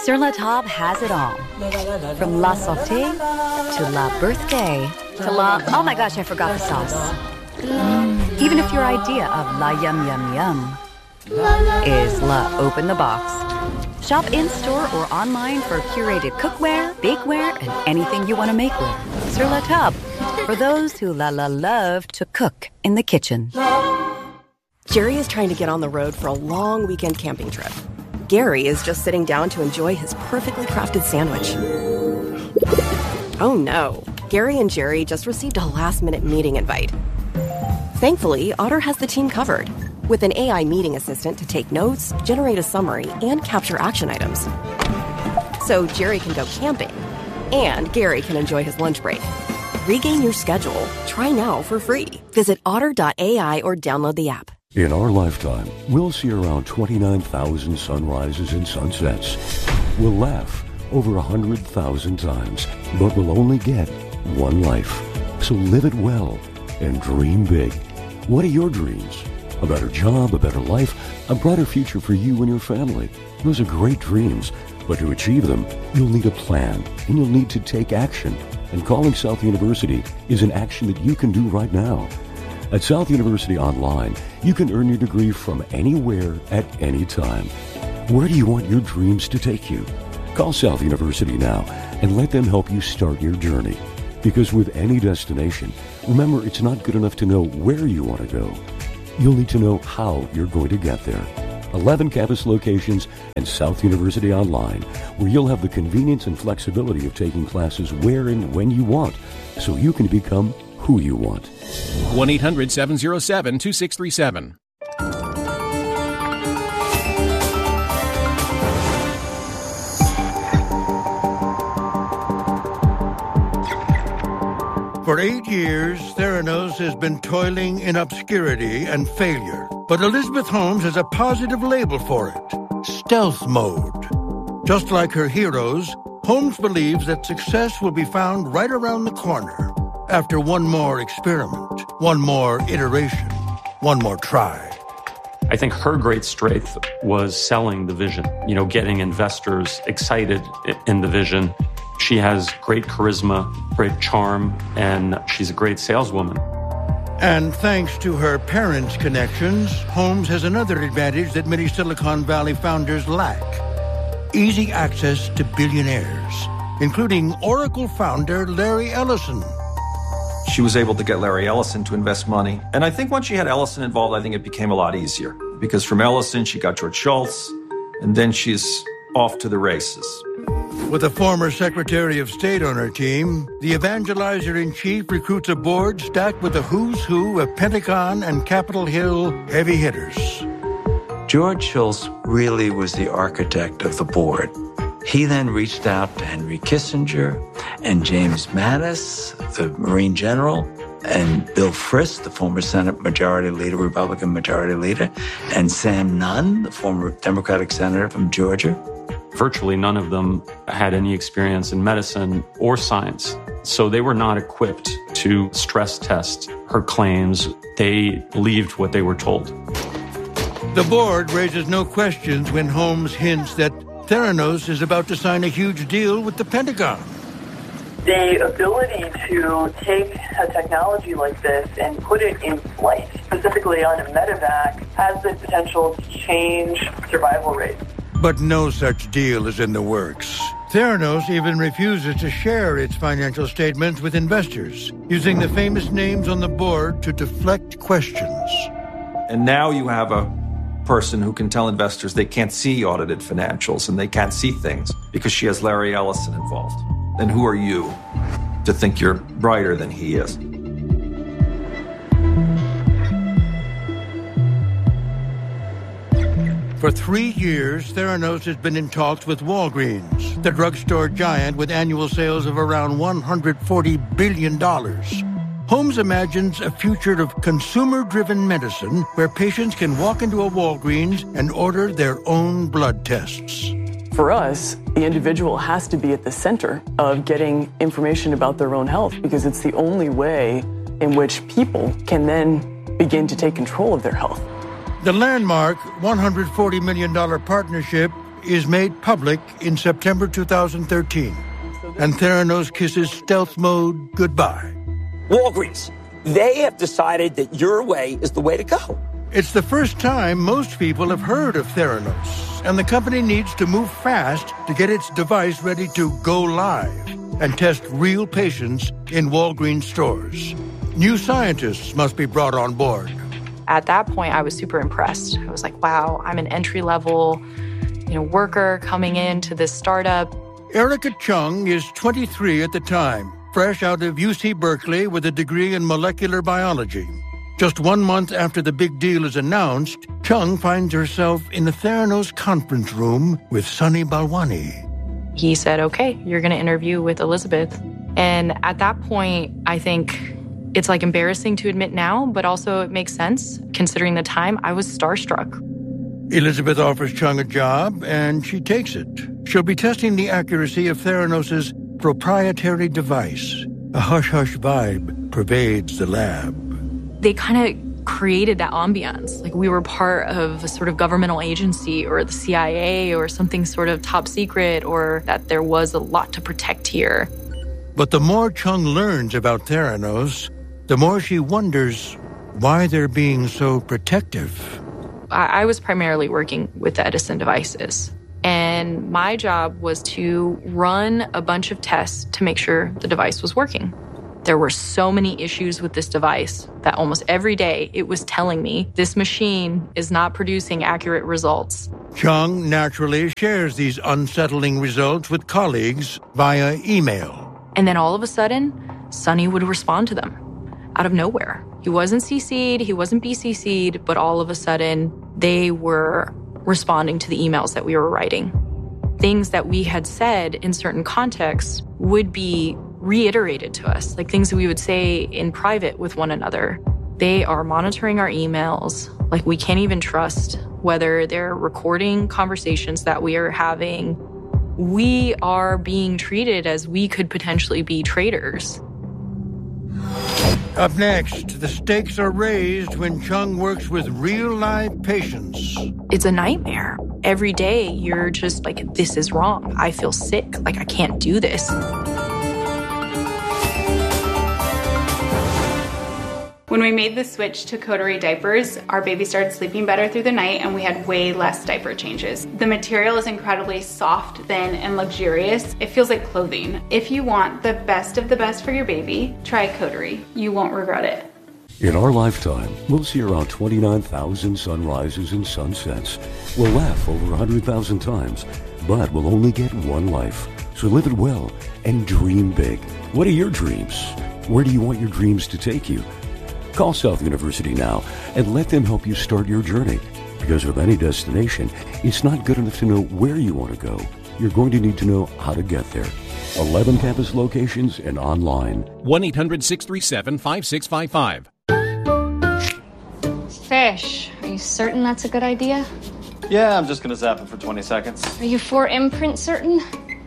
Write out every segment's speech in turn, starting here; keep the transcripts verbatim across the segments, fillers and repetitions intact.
Sur La Table has it all. From La Sauté to La Birthday to La... Oh my gosh, I forgot the sauce. Mm. Even if your idea of La Yum Yum Yum is La Open the Box. Shop in-store or online for curated cookware, bakeware, and anything you want to make with. Sur La Table, for those who la la love to cook in the kitchen. Jerry is trying to get on the road for a long weekend camping trip. Gary is just sitting down to enjoy his perfectly crafted sandwich. Oh no, Gary and Jerry just received a last-minute meeting invite. Thankfully, Otter has the team covered, with an A I meeting assistant to take notes, generate a summary, and capture action items. So Jerry can go camping, and Gary can enjoy his lunch break. Regain your schedule. Try now for free. Visit otter dot A I or download the app. In our lifetime, we'll see around twenty-nine thousand sunrises and sunsets. We'll laugh over one hundred thousand times, but we'll only get one life. So live it well and dream big. What are your dreams? A better job, a better life, a brighter future for you and your family. Those are great dreams, but to achieve them, you'll need a plan, and you'll need to take action. And calling South University is an action that you can do right now. At South University Online, you can earn your degree from anywhere at any time. Where do you want your dreams to take you? Call South University now and let them help you start your journey. Because with any destination, remember, it's not good enough to know where you want to go. You'll need to know how you're going to get there. eleven campus locations and South University Online, where you'll have the convenience and flexibility of taking classes where and when you want, so you can become who you want. one eight hundred seven oh seven two six three seven. For eight years, Theranos has been toiling in obscurity and failure. But Elizabeth Holmes has a positive label for it: stealth mode. Just like her heroes, Holmes believes that success will be found right around the corner after one more experiment, one more iteration, one more try. I think her great strength was selling the vision, you know, getting investors excited in the vision. She has great charisma, great charm, and she's a great saleswoman. And thanks to her parents' connections, Holmes has another advantage that many Silicon Valley founders lack: easy access to billionaires, including Oracle founder Larry Ellison. She was able to get Larry Ellison to invest money. And I think once she had Ellison involved, I think it became a lot easier. Because from Ellison, she got George Shultz, and then she's off to the races. With a former Secretary of State on her team, the evangelizer-in-chief recruits a board stacked with a who's who of Pentagon and Capitol Hill heavy hitters. George Shultz really was the architect of the board. He then reached out to Henry Kissinger and James Mattis, the Marine General, and Bill Frist, the former Senate Majority Leader, Republican Majority Leader, and Sam Nunn, the former Democratic Senator from Georgia. Virtually none of them had any experience in medicine or science. So they were not equipped to stress test her claims. They believed what they were told. The board raises no questions when Holmes hints that Theranos is about to sign a huge deal with the Pentagon. The ability to take a technology like this and put it in flight, specifically on a medevac, has the potential to change survival rates. But no such deal is in the works. Theranos even refuses to share its financial statements with investors, using the famous names on the board to deflect questions. And now you have a person who can tell investors they can't see audited financials and they can't see things because she has Larry Ellison involved. And who are you to think you're brighter than he is? For three years, Theranos has been in talks with Walgreens, the drugstore giant with annual sales of around one hundred forty billion dollars. Holmes imagines a future of consumer-driven medicine where patients can walk into a Walgreens and order their own blood tests. For us, the individual has to be at the center of getting information about their own health because it's the only way in which people can then begin to take control of their health. The landmark one hundred forty million dollars partnership is made public in September two thousand thirteen, and Theranos kisses stealth mode goodbye. Walgreens, they have decided that your way is the way to go. It's the first time most people have heard of Theranos, and the company needs to move fast to get its device ready to go live and test real patients in Walgreens stores. New scientists must be brought on board. At that point, I was super impressed. I was like, wow, I'm an entry-level, you know, worker coming into this startup. Erica Chung is twenty-three at the time, fresh out of U C Berkeley with a degree in molecular biology. Just one month after the big deal is announced, Chung finds herself in the Theranos conference room with Sunny Balwani. He said, okay, you're going to interview with Elizabeth. And at that point, I think it's like embarrassing to admit now, but also it makes sense. Considering the time, I was starstruck. Elizabeth offers Chung a job, and she takes it. She'll be testing the accuracy of Theranos' proprietary device. A hush-hush vibe pervades the lab. They kind of created that ambiance. Like we were part of a sort of governmental agency or the C I A or something sort of top secret, or that there was a lot to protect here. But the more Chung learns about Theranos, the more she wonders why they're being so protective. I, I was primarily working with the Edison devices. And my job was to run a bunch of tests to make sure the device was working. There were so many issues with this device that almost every day it was telling me this machine is not producing accurate results. Chung naturally shares these unsettling results with colleagues via email. And then all of a sudden, Sunny would respond to them out of nowhere. He wasn't C C'd, he wasn't B C C'd, but all of a sudden they were responding to the emails that we were writing. Things that we had said in certain contexts would be reiterated to us, like things that we would say in private with one another. They are monitoring our emails. Like we can't even trust whether they're recording conversations that we are having. We are being treated as we could potentially be traitors. Up next, the stakes are raised when Chung works with real-life patients. It's a nightmare. Every day, you're just like, this is wrong. I feel sick. Like, I can't do this. When we made the switch to Coterie diapers, our baby started sleeping better through the night and we had way less diaper changes. The material is incredibly soft, thin, and luxurious. It feels like clothing. If you want the best of the best for your baby, try Coterie. You won't regret it. In our lifetime, we'll see around twenty-nine thousand sunrises and sunsets. We'll laugh over one hundred thousand times, but we'll only get one life. So live it well and dream big. What are your dreams? Where do you want your dreams to take you? Call South University now and let them help you start your journey. Because with any destination, it's not good enough to know where you want to go. You're going to need to know how to get there. eleven campus locations and online. one eight hundred six three seven five six five five. Fish, are you certain that's a good idea? Yeah, I'm just going to zap it for twenty seconds. Are you for imprint certain?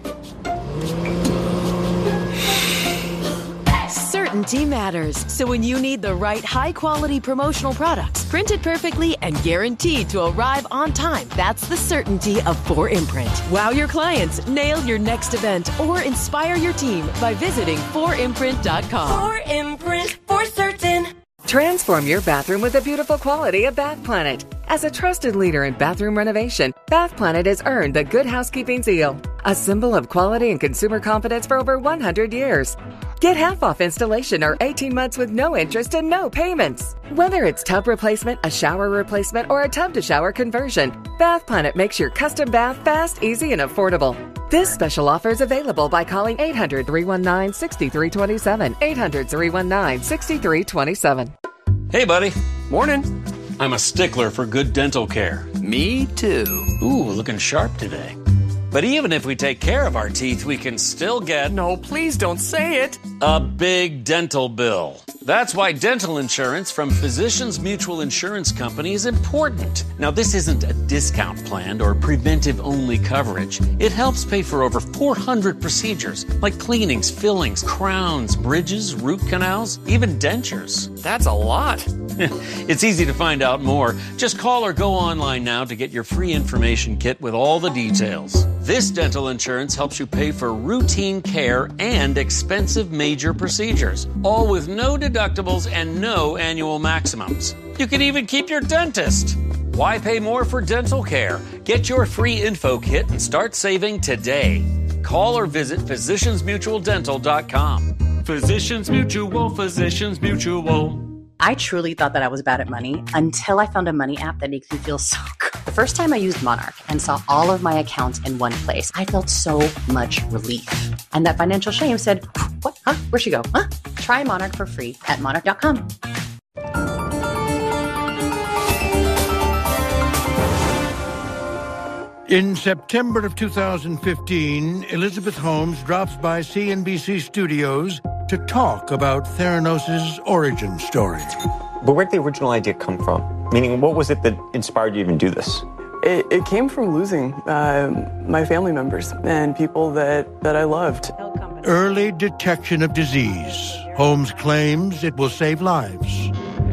Certainty matters. So when you need the right high-quality promotional products, printed perfectly and guaranteed to arrive on time, that's the certainty of four imprint. Wow your clients, nail your next event, or inspire your team by visiting four imprint dot com. four imprint, for certain. Transform your bathroom with the beautiful quality of Bath Planet. As a trusted leader in bathroom renovation, Bath Planet has earned the Good Housekeeping seal, a symbol of quality and consumer confidence for over one hundred years. Get half off installation or eighteen months with no interest and no payments. Whether it's tub replacement, a shower replacement, or a tub-to-shower conversion, Bath Planet makes your custom bath fast, easy, and affordable. This special offer is available by calling eight hundred, three one nine, six three two seven, eight hundred, three one nine, six three two seven. Hey, buddy. Morning. I'm a stickler for good dental care. Me too. Ooh, looking sharp today. But even if we take care of our teeth, we can still get... No, please don't say it. A big dental bill. That's why dental insurance from Physicians Mutual Insurance Company is important. Now, this isn't a discount plan or preventive-only coverage. It helps pay for over four hundred procedures, like cleanings, fillings, crowns, bridges, root canals, even dentures. That's a lot. It's easy to find out more. Just call or go online now to get your free information kit with all the details. This dental insurance helps you pay for routine care and expensive major procedures, all with no deductibles and no annual maximums. You can even keep your dentist. Why pay more for dental care? Get your free info kit and start saving today. Call or visit physicians mutual dental dot com. Physicians Mutual, Physicians Mutual. I truly thought that I was bad at money until I found a money app that makes me feel so good. The first time I used Monarch and saw all of my accounts in one place, I felt so much relief. And that financial shame said, what? Huh? Where'd she go? Huh? Try Monarch for free at monarch dot com. In September of two thousand fifteen, Elizabeth Holmes drops by C N B C Studios to talk about Theranos' origin story. But where did the original idea come from? Meaning, what was it that inspired you to even do this? It, it came from losing uh, my family members and people that, that I loved. Early detection of disease. Holmes claims it will save lives.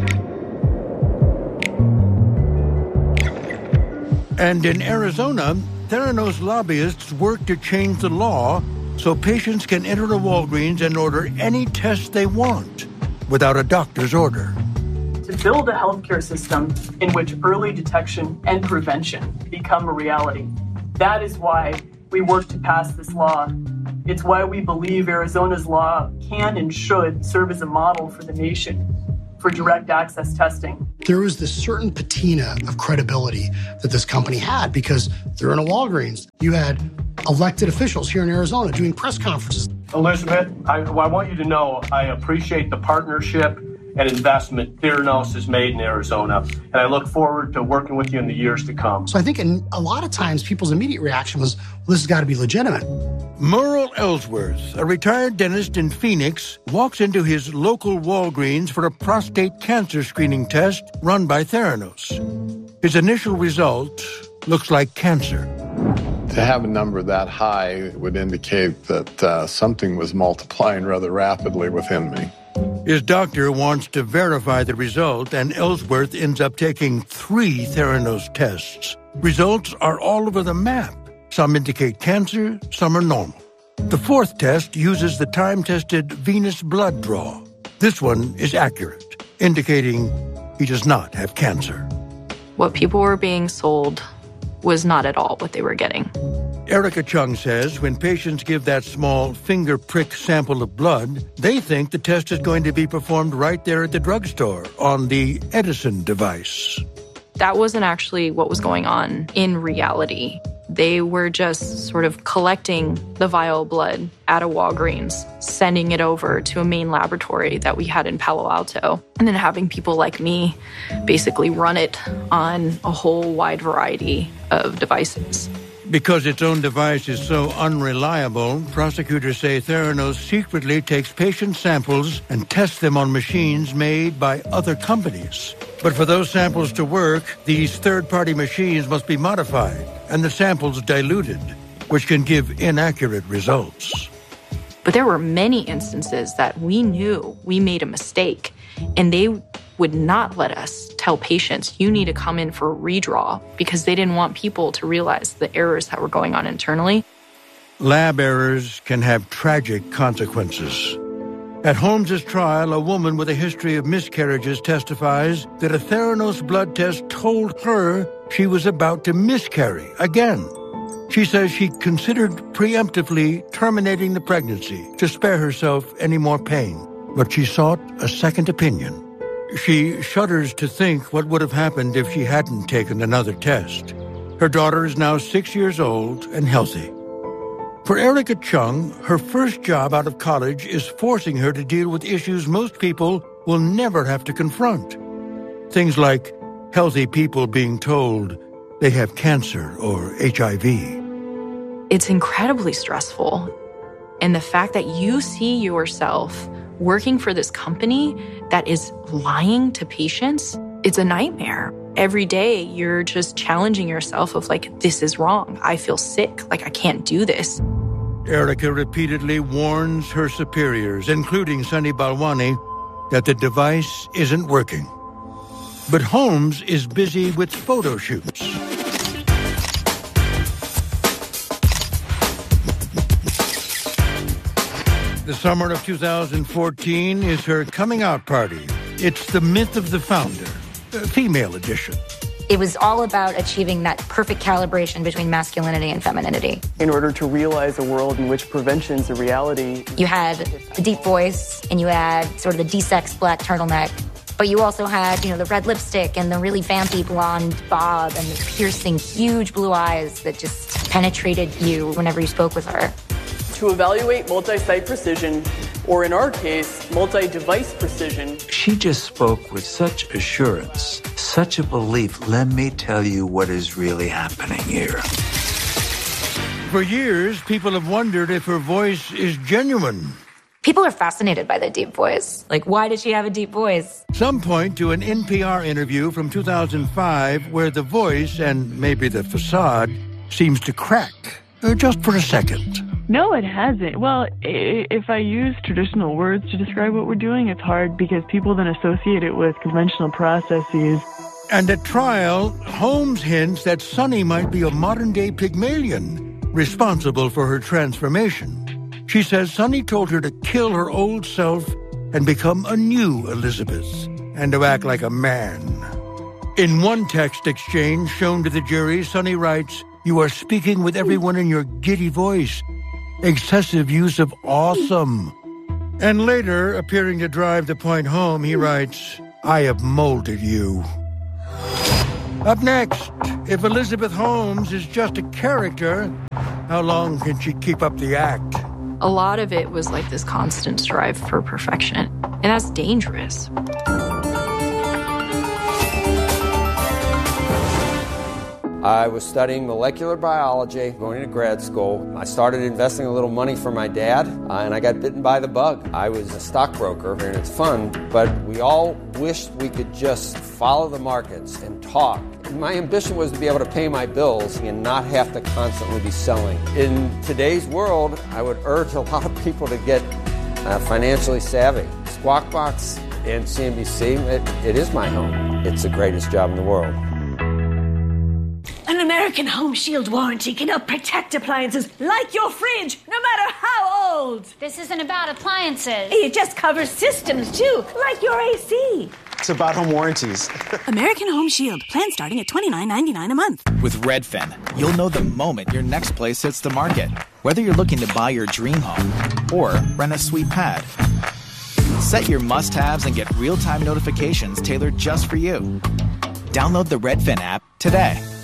And in Arizona, Theranos lobbyists work to change the law so patients can enter a Walgreens and order any test they want without a doctor's order. To build a healthcare system in which early detection and prevention become a reality. That is why we work to pass this law. It's why we believe Arizona's law can and should serve as a model for the nation for direct access testing. There was this certain patina of credibility that this company had because they're in a Walgreens. You had elected officials here in Arizona doing press conferences. Elizabeth, I, I want you to know I appreciate the partnership and investment Theranos has made in Arizona, and I look forward to working with you in the years to come. So I think in, a lot of times people's immediate reaction was, well, this has got to be legitimate. Merle Ellsworth, a retired dentist in Phoenix, walks into his local Walgreens for a prostate cancer screening test run by Theranos. His initial result looks like cancer. To have a number that high would indicate that uh, something was multiplying rather rapidly within me. His doctor wants to verify the result, and Ellsworth ends up taking three Theranos tests. Results are all over the map. Some indicate cancer, some are normal. The fourth test uses the time-tested venous blood draw. This one is accurate, indicating he does not have cancer. What people were being sold was not at all what they were getting. Erica Chung says when patients give that small finger prick sample of blood, they think the test is going to be performed right there at the drugstore on the Edison device. That wasn't actually what was going on in reality. They were just sort of collecting the vial blood at a Walgreens, sending it over to a main laboratory that we had in Palo Alto, and then having people like me basically run it on a whole wide variety of devices. Because its own device is so unreliable, prosecutors say Theranos secretly takes patient samples and tests them on machines made by other companies. But for those samples to work, these third-party machines must be modified and the samples diluted, which can give inaccurate results. But there were many instances that we knew we made a mistake, and they would not let us tell patients, you need to come in for a redraw, because they didn't want people to realize the errors that were going on internally. Lab errors can have tragic consequences. At Holmes's trial, a woman with a history of miscarriages testifies that a Theranos blood test told her she was about to miscarry again. She says she considered preemptively terminating the pregnancy to spare herself any more pain, but she sought a second opinion. She shudders to think what would have happened if she hadn't taken another test. Her daughter is now six years old and healthy. For Erica Chung, her first job out of college is forcing her to deal with issues most people will never have to confront. Things like healthy people being told they have cancer or H I V. It's incredibly stressful. And the fact that you see yourself working for this company that is lying to patients, it's a nightmare. Every day, you're just challenging yourself of like, this is wrong. I feel sick. Like, I can't do this. Erica repeatedly warns her superiors, including Sunny Balwani, that the device isn't working. But Holmes is busy with photo shoots. The summer of two thousand fourteen is her coming out party. It's the Myth of the Founder, a female edition. It was all about achieving that perfect calibration between masculinity and femininity. In order to realize a world in which prevention's a reality, you had the deep voice and you had sort of the de-sexed black turtleneck, but you also had, you know, the red lipstick and the really vampy blonde bob and the piercing huge blue eyes that just penetrated you whenever you spoke with her. To evaluate multi-site precision, or in our case, multi-device precision. She just spoke with such assurance, such a belief. Let me tell you what is really happening here. For years, people have wondered if her voice is genuine. People are fascinated by the deep voice. Like, why did she have a deep voice? Some point to an N P R interview from two thousand five where the voice, and maybe the facade, seems to crack, just for a second. No, it hasn't. Well, if I use traditional words to describe what we're doing, it's hard because people then associate it with conventional processes. And at trial, Holmes hints that Sunny might be a modern-day Pygmalion, responsible for her transformation. She says Sunny told her to kill her old self and become a new Elizabeth, and to act like a man. In one text exchange shown to the jury, Sunny writes, "You are speaking with everyone in your giddy voice. Excessive use of awesome." And later, appearing to drive the point home, he writes, "I have molded you." Up next, if Elizabeth Holmes is just a character, how long can she keep up the act? A lot of it was like this constant strive for perfection, and that's dangerous. I was studying molecular biology, going to grad school. I started investing a little money for my dad, uh, and I got bitten by the bug. I was a stockbroker, and it's fun, but we all wished we could just follow the markets and talk. My ambition was to be able to pay my bills and not have to constantly be selling. In today's world, I would urge a lot of people to get uh, financially savvy. Squawk Box and C N B C, it, it is my home. It's the greatest job in the world. An American Home Shield warranty can help protect appliances like your fridge, no matter how old. This isn't about appliances. It just covers systems, too, like your A C. It's about home warranties. American Home Shield. Plan starting at twenty-nine ninety-nine a month. With Redfin, you'll know the moment your next place hits the market. Whether you're looking to buy your dream home or rent a sweet pad. Set your must-haves and get real-time notifications tailored just for you. Download the Redfin app today.